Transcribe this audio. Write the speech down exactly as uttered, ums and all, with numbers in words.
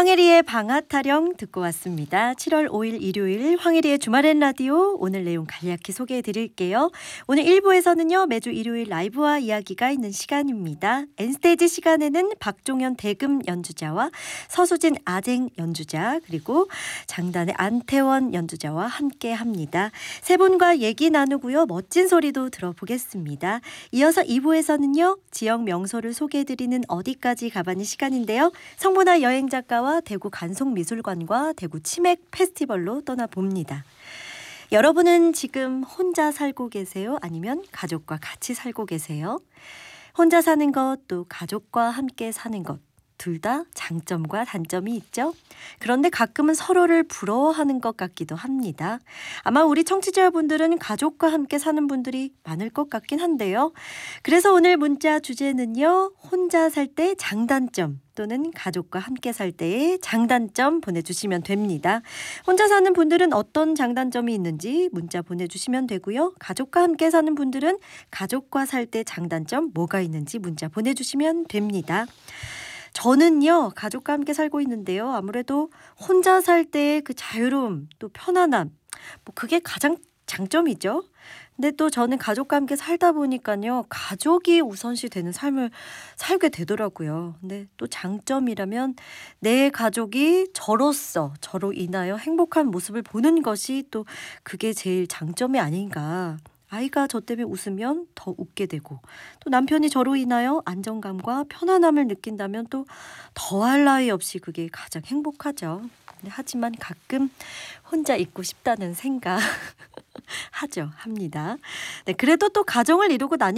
황혜리의 방앗타령 듣고 왔습니다. 칠월 오일 일요일 황혜리의 주말엔 라디오, 오늘 내용 간략히 소개해 드릴게요. 오늘 일 부에서는요, 매주 일요일 라이브와 이야기가 있는 시간입니다. 엔스테이지 시간에는 박종현 대금 연주자와 서수진 아쟁 연주자, 그리고 장단의 안태원 연주자와 함께 합니다. 세 분과 얘기 나누고요, 멋진 소리도 들어보겠습니다. 이어서 이 부에서는요, 지역 명소를 소개해 드리는 어디까지 가봤니 시간인데요. 성문화 여행 작가와 대구 간송미술관과 대구 치맥 페스티벌로 떠나봅니다. 여러분은 지금 혼자 살고 계세요? 아니면 가족과 같이 살고 계세요? 혼자 사는 것, 또 가족과 함께 사는 것, 둘 다 장점과 단점이 있죠. 그런데 가끔은 서로를 부러워하는 것 같기도 합니다. 아마 우리 청취자분들은 가족과 함께 사는 분들이 많을 것 같긴 한데요. 그래서 오늘 문자 주제는요, 혼자 살 때 장단점 또는 가족과 함께 살 때의 장단점 보내주시면 됩니다. 혼자 사는 분들은 어떤 장단점이 있는지 문자 보내주시면 되고요. 가족과 함께 사는 분들은 가족과 살 때 장단점 뭐가 있는지 문자 보내주시면 됩니다. 저는요, 가족과 함께 살고 있는데요, 아무래도 혼자 살 때의 그 자유로움, 또 편안함, 뭐 그게 가장 장점이죠. 근데 또 저는 가족과 함께 살다 보니까요, 가족이 우선시 되는 삶을 살게 되더라고요. 근데 또 장점이라면 내 가족이 저로서, 저로 인하여 행복한 모습을 보는 것이 또 그게 제일 장점이 아닌가. 아이가 저 때문에 웃으면 더 웃게 되고, 또 남편이 저로 인하여 안정감과 편안함을 느낀다면 또 더할 나위 없이 그게 가장 행복하죠. 하지만 가끔 혼자 있고 싶다는 생각 하죠, 합니다. 네, 그래도 또 가정을 이루고 나니